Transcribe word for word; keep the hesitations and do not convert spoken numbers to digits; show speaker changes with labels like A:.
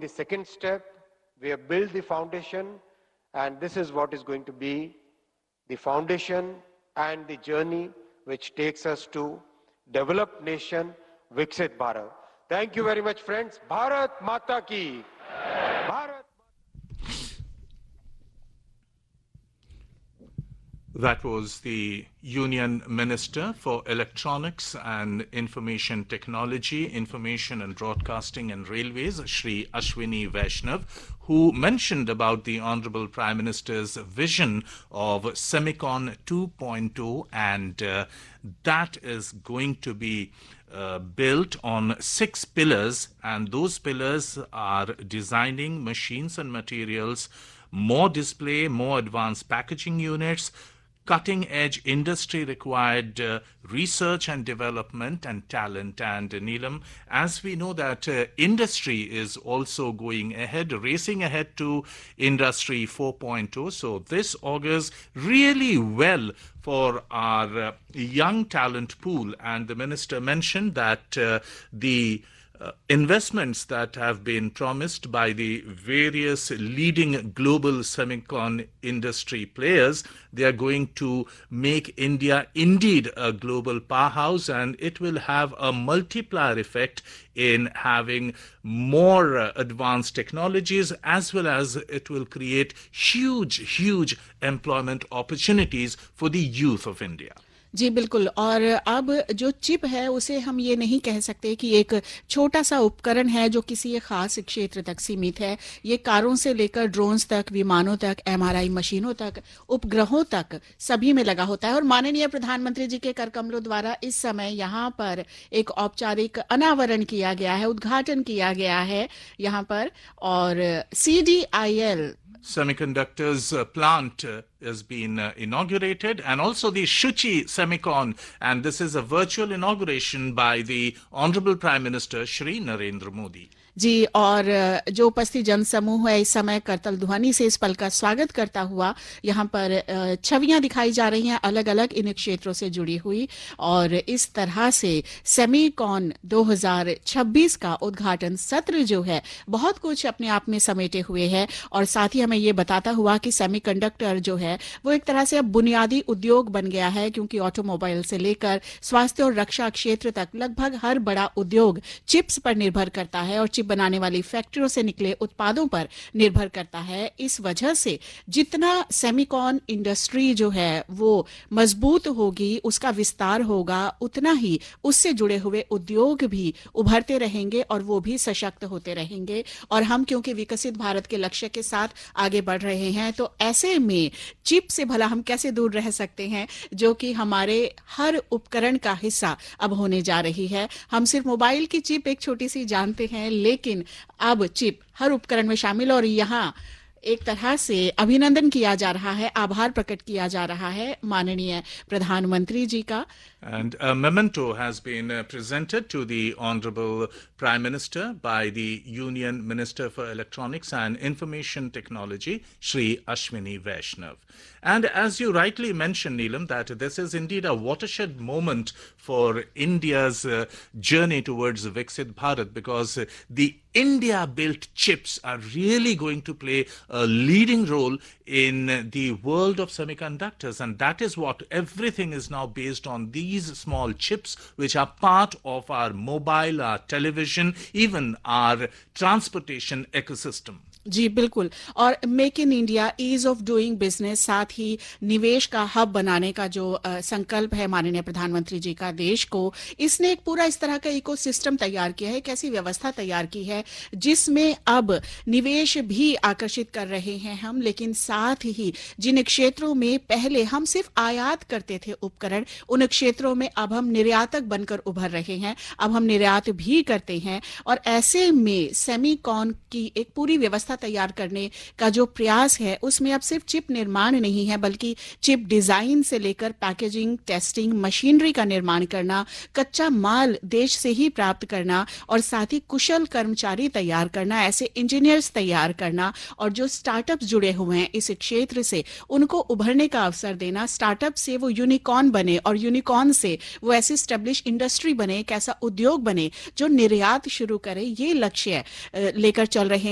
A: The second step, we have built the foundation, and this is what is going to be the foundation and the journey which takes us to developed nation, Viksit Bharat. Thank you very much, friends. Bharat Mata Ki. Bharat.
B: That was the Union Minister for Electronics and Information Technology, Information and Broadcasting and Railways, Shri Ashwini Vaishnav, who mentioned about the Honorable Prime Minister's vision of Semicon two point oh, and uh, that is going to be uh, built on six pillars, and those pillars are designing machines and materials, more display, more advanced packaging units, cutting-edge industry-required uh, research and development and talent. And uh, Neelam, as we know that uh, industry is also going ahead, racing ahead to Industry four point oh. So this augurs really well for our uh, young talent pool. And the minister mentioned that uh, the Uh, investments that have been promised by the various leading global semicon industry players, they are going to make India indeed a global powerhouse, and it will have a multiplier effect in having more uh, advanced technologies, as well as it will create huge, huge employment opportunities for the youth of India.
C: जी बिल्कुल। और अब जो chip है उसे हम ये नहीं कह सकते कि एक छोटा सा उपकरण है जो किसी एक खास क्षेत्र तक सीमित है। ये कारों से लेकर ड्रोन्स तक, विमानों तक, एमआरआई मशीनों तक, उपग्रहों तक सभी में लगा होता है। और माननीय प्रधानमंत्री जी के कर कमलों द्वारा इस समय यहाँ पर एक औपचारिक अनावरण किया गया है, उद्घाटन किया गया है यहाँ पर। और C D I L
B: Semiconductors uh, plant uh, has been uh, inaugurated, and also the Shuchi Semicon, and this is a virtual inauguration by the Honorable Prime Minister Shri Narendra Modi.
C: जी, और जो उपस्थित जनसमूह है इस समय करतल ध्वनि से इस पल का स्वागत करता हुआ यहाँ पर छवियां दिखाई जा रही हैं अलग अलग इन क्षेत्रों से जुड़ी हुई। और इस तरह से सेमीकॉन दो हज़ार छब्बीस का उद्घाटन सत्र जो है बहुत कुछ अपने आप में समेटे हुए है, और साथ ही हमें ये बताता हुआ कि सेमीकंडक्टर जो है वो एक तरह से अब बुनियादी उद्योग बन गया है, क्योंकि ऑटोमोबाइल से लेकर स्वास्थ्य और रक्षा क्षेत्र तक लगभग हर बड़ा उद्योग चिप्स पर निर्भर करता है और बनाने वाली फैक्ट्रियों से निकले उत्पादों पर निर्भर करता है। इस वजह से जितना सेमीकॉन इंडस्ट्री जो है वो मजबूत होगी, उसका विस्तार होगा, उतना ही उससे जुड़े हुए उद्योग भी उभरते रहेंगे और वो भी सशक्त होते रहेंगे। और हम क्योंकि विकसित भारत के लक्ष्य के साथ आगे बढ़ रहे हैं, तो ऐसे में चिप से भला हम कैसे दूर रह सकते हैं, जो कि हमारे हर उपकरण का हिस्सा अब होने जा रही है। हम सिर्फ मोबाइल की चिप एक छोटी सी जानते हैं, लेकिन अब चिप हर उपकरण में शामिल, और यहाँ एक तरह से अभिनंदन किया जा रहा है, आभार प्रकट किया जा रहा है माननीय प्रधानमंत्री जी का।
B: And a memento has been uh, presented to the Honorable Prime Minister by the Union Minister for Electronics and Information Technology, Shri Ashwini Vaishnav. And as you rightly mentioned, Neelam, that this is indeed a watershed moment for India's uh, journey towards Viksit Bharat, because uh, the India-built chips are really going to play a leading role in the world of semiconductors, and that is what everything is now based on, these small chips which are part of our mobile, our television, even our transportation ecosystem.
C: जी बिल्कुल। और make in India, ease of doing business, साथ ही निवेश का hub बनाने का जो आ, संकल्प है माननीय प्रधानमंत्री जी का देश को, इसने एक पूरा इस तरह का इकोसिस्टम तैयार किया है, एक ऐसी व्यवस्था तैयार की है जिसमें अब निवेश भी आकर्षित कर रहे हैं हम, लेकिन साथ ही जिन क्षेत्रों में पहले हम सिर्फ आयात करते थे उपकरण, उन क्षेत्रों में अब हम निर्यातक बनकर उभर रहे हैं, अब हम निर्यात भी करते हैं। और ऐसे में सेमीकॉन की एक पूरी व्यवस्था तैयार करने का जो प्रयास है उसमें अब सिर्फ चिप निर्माण नहीं है, बल्कि चिप डिजाइन से लेकर पैकेजिंग, टेस्टिंग, मशीनरी का निर्माण करना, कच्चा माल देश से ही प्राप्त करना, और साथ ही कुशल कर्मचारी तैयार करना, ऐसे इंजीनियर्स तैयार करना, और जो स्टार्टअप्स जुड़े हुए हैं इस क्षेत्र से उनको उभरने का अवसर देना, स्टार्टअप से वो यूनिकॉर्न बने और यूनिकॉर्न से वो ऐसी स्टैब्लिश इंडस्ट्री बने, एक ऐसा उद्योग बने जो निर्यात शुरू करे। ये लक्ष्य लेकर चल रहे